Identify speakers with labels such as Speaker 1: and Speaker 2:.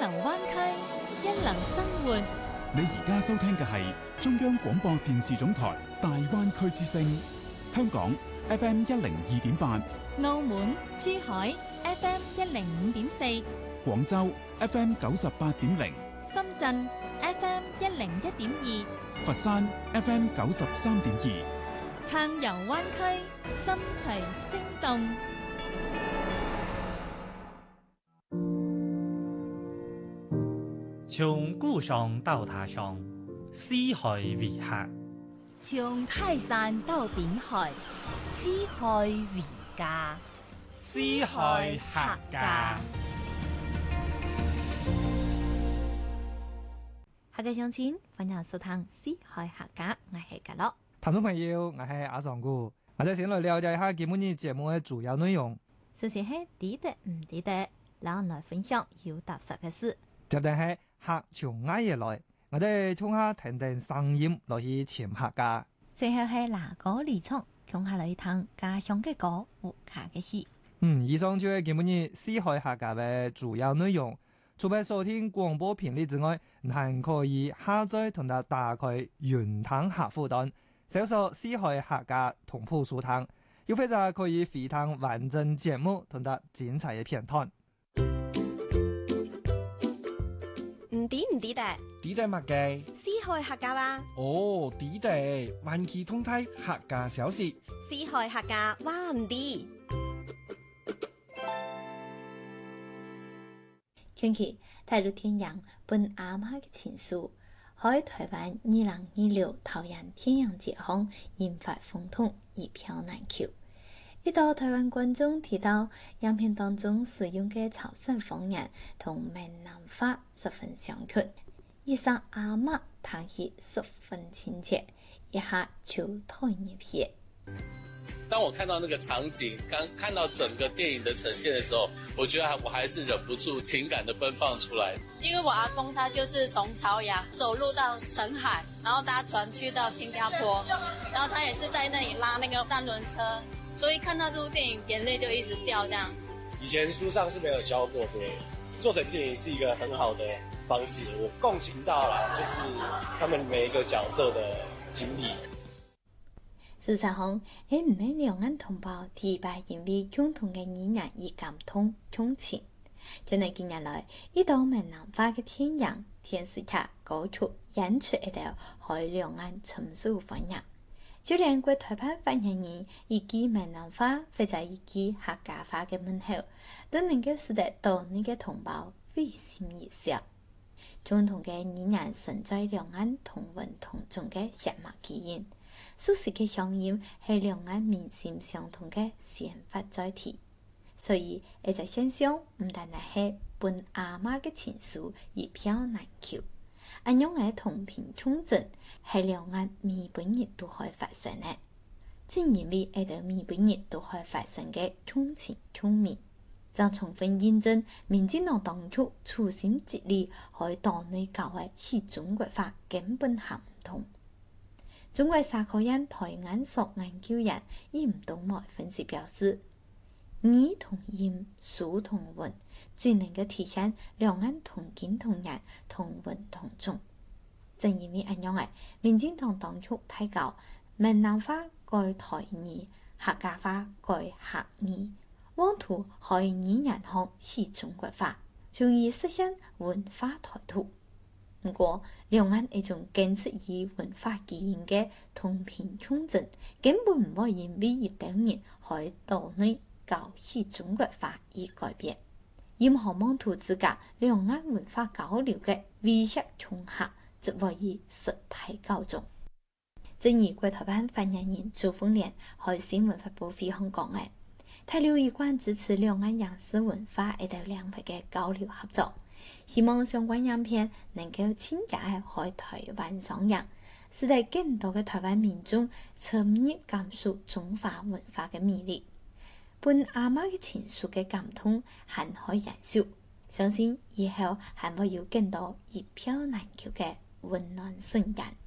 Speaker 1: 流灣區，一流生活。
Speaker 2: 你而家收聽嘅係中央廣播電視總台大灣區之聲，香港 FM 102.8，
Speaker 1: 澳門、珠海 FM 105.4，
Speaker 2: 廣州 FM 98.0，
Speaker 1: 深圳 FM 101.2，
Speaker 2: 佛山 FM 93.2，
Speaker 1: 暢遊灣區，心隨聲動。
Speaker 3: 從故鄉到他鄉，四海為客；
Speaker 4: 從泰山到濱海，四海為家。
Speaker 3: 四海客家。
Speaker 1: 客家鄉親，歡迎收聽四海客家，我係格樂。
Speaker 5: 聽眾朋友，我係阿尚姑，我哋先來了解一下今日節目嘅主要內容。
Speaker 1: 首先係抵得唔抵得，然後來分享有踏實嘅事。
Speaker 5: 接定係客從挨夜來，我哋聽下聽聽聲音落去潛客家。
Speaker 1: 最後係拿歌離場，共下來聽家鄉嘅歌，客家嘅戲。
Speaker 5: 以上就係今日四海客家嘅主要內容。除咗收聽廣播頻率之外，還可以下載同埋打開雲聽客戶端，搜索四海客家同步收聽，又或者可以回聽完整節目同埋精彩嘅片段。
Speaker 6: 唔抵得？
Speaker 7: 抵得乜嘅？
Speaker 6: 四海客家話。
Speaker 7: 哦，抵得，萬期通泰客家小事。
Speaker 6: 四海客家話唔抵。
Speaker 1: 近期大陸天陽本阿媽嘅情書，喺台灣2026桃園天陽節後引發風痛，一票難求。一到台灣觀眾提到影片當中使用嘅潮汕方言同閩南話十分相近，以上阿媽談起十分親切，一下就投入戲。
Speaker 8: 當我看到那個場景，剛看到整個電影的呈現的時候，我覺得我還是忍不住情感的奔放出來。
Speaker 9: 因為我阿公他就是從朝陽走路到澄海，然後搭船去到新加坡，然後他也是在那裡拉那個三輪車，所以看到這部電影眼淚就一直掉這樣子。
Speaker 10: 以前書上是沒有教過這個，做成電影是一個很好的方式，我共情到了就是他們每一個角色的經歷。
Speaker 1: 事實上，唔係兩岸同胞提拔因為共同嘅語言而感通共情。就係近年來，一道閩南話嘅天陽電視劇歌曲演出一道喺兩岸深受歡迎。就連國台辦發言人以及閩南話或者以及客家話嘅問候，都能夠使得島內嘅同胞會心一笑。共同嘅語言存在兩岸同文同種嘅血脈基因。熟悉嘅鄉音係兩岸民心相通嘅先發載體，所以呢個現象唔單單係本阿媽嘅情書一票難求，一樣嘅同頻共振係兩岸每半日都可以發生嘅。正因為呢個每半日都可以發生嘅共情共鳴，就充分驗證民進黨當初處心積慮喺黨內搞嘅係中國化根本行唔通。中國社科院台灣所研究人嚴東來分析表示，語同音、書同文最能夠體現兩岸同根同源、同文同種。正因為咁樣嘅，民進黨當初提高閩南話改台語、客家話改客語，妄圖喺語言上係中國化，從而實現文化台獨。不過，兩岸一種根植於文化基因嘅同頻共振，根本唔會因為一代人喺島內搞起中國化而改變。任何妄圖之間兩岸文化交流嘅威脅衝嚇，則會以失敗告終。正如國台辦發言人周鳳蓮喺新聞發佈會上講嘅，他留意關支持兩岸影視文化一道兩派嘅交流合作。希望相關影片能夠盡快喺台灣上映，使得更多嘅台灣民眾深入感受中華文化嘅魅力。本阿媽嘅情書嘅感通還可以延續，相信以後還會有更多一票難求嘅溫暖瞬間。